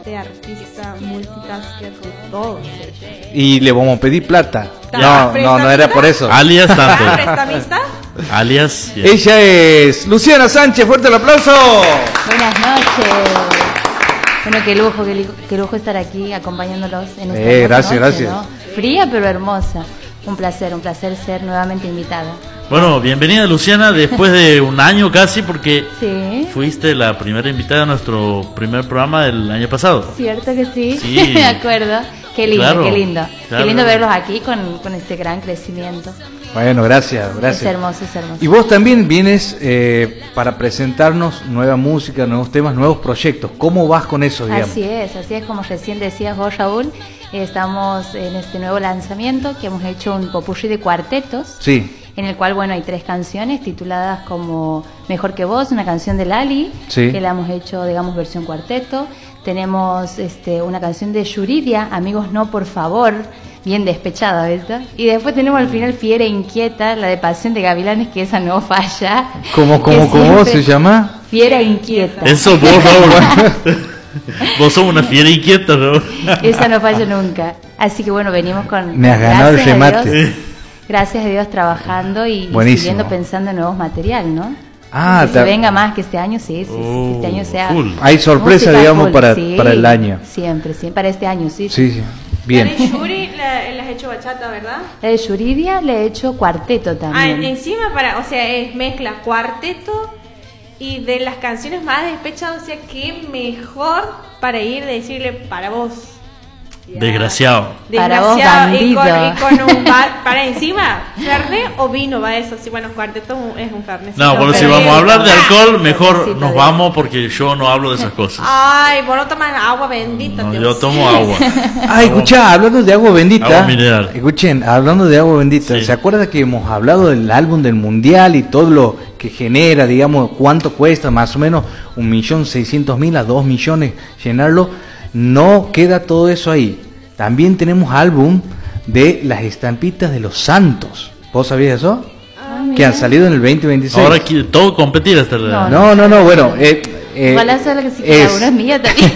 cantante, artista, multitasker, de todo. Y le vamos a pedir plata. ¿Está No era por eso. Alias tanto. ¿Prestamista? Alias. Yeah. Ella es Luciana Sánchez, fuerte el aplauso. Buenas noches. Bueno, qué lujo estar aquí acompañándolos en esta hermosa gracias, noche, gracias. ¿no? Fría pero hermosa. Un placer ser nuevamente invitada. Bueno, bienvenida Luciana, después de un año casi, porque Sí. fuiste la primera invitada a nuestro primer programa del año pasado. ¿Cierto que sí? Sí. Me acuerdo. Qué lindo, Claro, qué lindo. claro. Qué lindo verlos aquí con este gran crecimiento. Bueno, gracias. Es hermoso, es hermoso. Y vos también vienes para presentarnos nueva música, nuevos temas, nuevos proyectos. ¿Cómo vas con eso, digamos? Así es, como recién decías vos, Raúl. Estamos en este nuevo lanzamiento que hemos hecho un popurrí de cuartetos. Sí. En el cual, bueno, hay 3 canciones tituladas como Mejor que Vos, una canción de Lali, Sí. que la hemos hecho, digamos, versión cuarteto. Tenemos una canción de Yuridia, Amigos No, por favor, bien despechada, ¿verdad? Y después tenemos al final Fiera Inquieta, la de Pasión de Gavilanes, que esa no falla. ¿Cómo Que siempre- se llama? Fiera Inquieta. Eso vos, Raúl. Vos sos una fiera inquieta, Raúl. Esa no falla nunca. Así que bueno, venimos con... Me has ganado el gracias a remate. Dios, gracias a Dios trabajando y Buenísimo. siguiendo pensando en nuevos material, ¿no? Ah, que se venga más, que este año sí, que este año sea... full. Hay sorpresa, música digamos, full, para sí, el año. Siempre, para este año, sí. Sí. Bien. La de Yuri la has hecho bachata, ¿verdad? La de Yuridia le he hecho cuarteto también. Encima o sea, es mezcla cuarteto y de las canciones más despechadas, o sea, qué mejor para ir decirle para vos. Desgraciado. Para vos, Desgraciado, y bandido. con un para encima, fernet o vino va eso, sí, bueno, cuarteto es un fernet. No, bueno, si pero vamos a hablar de alcohol, mejor Besito, nos besito. vamos porque yo no hablo de esas cosas. Ay, vos no tomas agua bendita, No, Dios. yo tomo agua. Escuchá, hablando de agua bendita. Agua mineral. Escuchen, hablando de agua bendita. Sí. ¿Se acuerda que hemos hablado del álbum del mundial y todo lo que genera, digamos, cuánto cuesta más o menos 1.600.000 a 2 millones llenarlo? No queda todo eso ahí. También tenemos álbum de las estampitas de los santos. ¿Vos sabías eso? Que han salido en el 2026. Ahora quiere todo competir hasta la... No, bueno. Ojalá sea la que sí que una es mía también.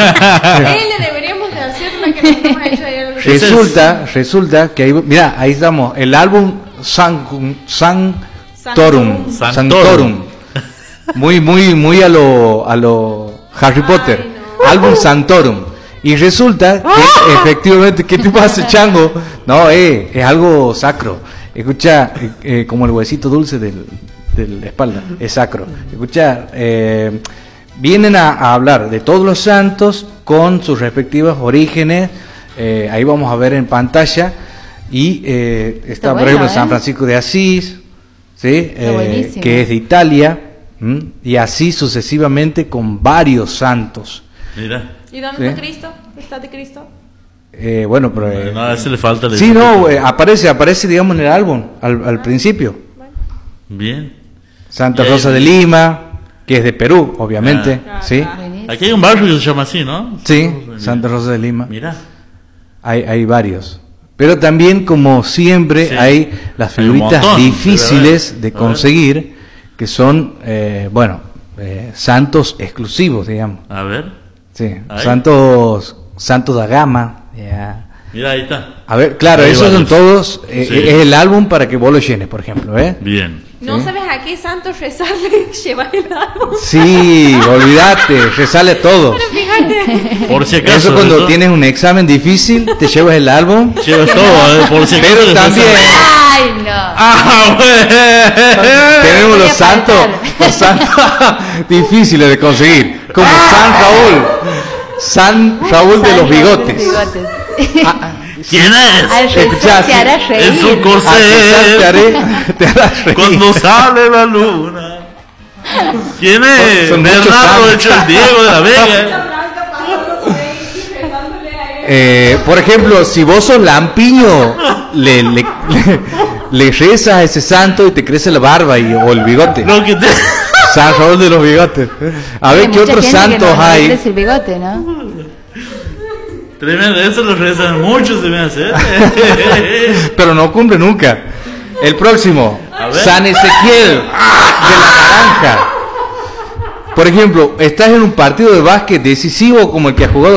Le deberíamos de hacer una que nos hemos hecho ayer. Resulta que ahí, mira, ahí estamos, el álbum Sanctorum. Muy a lo Harry Potter. no. Álbum Sanctorum. Y resulta que efectivamente, ¿qué te pasa, chango? No, es algo sacro. Escucha, como el huesito dulce de la espalda, es sacro. Escucha, vienen a hablar de todos los santos con sus respectivos orígenes. Ahí vamos a ver en pantalla. Y está, por bueno, ejemplo, San Francisco de Asís, ¿sí? Buenísimo. Que es de Italia, y así sucesivamente con varios santos. Mira. ¿Y dónde Sí. está Cristo? ¿Está de Cristo? Bueno, pero... No, a ese le falta el... sí, no, aparece, digamos, en el álbum, al principio. Bien. Santa Y ahí- Rosa de Lima, que es de Perú, obviamente, ¿sí? Buenísimo. Aquí hay un barrio que se llama así, ¿no? Sí, Santa Rosa de Lima. Mira. Hay varios. Pero también, como siempre, Sí. hay las Hay un figuritas montón, difíciles de de verdad. conseguir, que son, santos exclusivos, digamos. A ver. Sí, Ahí. santos da gama. Ya. Mira, ahí está. A ver, claro, Hay esos son varios. todos, Sí. es el álbum para que vos lo llenes, por ejemplo, ¿eh? Bien. ¿No Sí. sabes a qué santo rezarle llevar el álbum? Sí, olvídate, resale a todos. Fíjate. Por si acaso. Eso cuando ¿no? tienes tienes un examen difícil, te llevas el álbum. Llevas todo, por si acaso. Pero les también Ay, no. Ah, bueno. tenemos voy a los santos difíciles de conseguir, como San Raúl de los bigotes. ¿Quién Al es? rezar te hará reír. Es un Al rezar corcel. te harás reír. Cuando sale la luna. ¿Quién es? Son muchos Bernardo santos. hecho el Diego de la Vega. Por ejemplo, si vos sos lampiño, le rezas a ese santo y te crece la barba o el bigote. Lo que te... San Raúl de los bigotes. A ver, Hay ¿qué mucha otros gente que santos no hay? crece el bigote, ¿no? Tremendo, eso lo rezan mucho, se me hace. Pero no cumple nunca. El próximo, A ver. San Ezequiel de la Naranja. Por ejemplo, estás en un partido de básquet decisivo como el que ha jugado